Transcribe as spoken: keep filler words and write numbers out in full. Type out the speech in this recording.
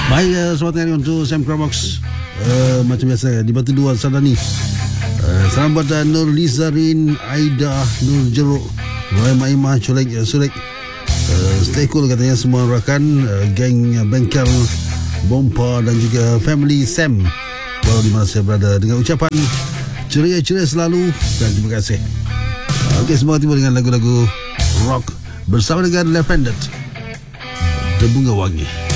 Baik, uh, selamat hari untuk Sam Krabox. uh, Macam biasa di Batu Dua Sadani. uh, Salam buat uh, Nur Lizarin, Aida, Nur Jeruk, Roy Maimah, Colek, uh, Sulek, uh, stay cool katanya semua rakan, uh, geng uh, Bengkel Bompa dan juga family Sam walau di mana saya berada, dengan ucapan ceria-ceria selalu dan terima kasih. uh, Okey, semua tiba dengan lagu-lagu rock bersama dengan Left Handed, The Bunga Wangi.